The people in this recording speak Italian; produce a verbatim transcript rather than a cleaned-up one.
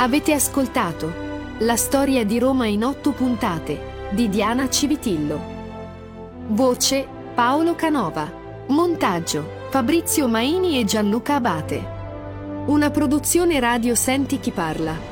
Avete ascoltato La storia di Roma in otto puntate di Diana Civitillo. Voce Paolo Canova. Montaggio Fabrizio Maini e Gianluca Abate. Una produzione radio Senti chi parla.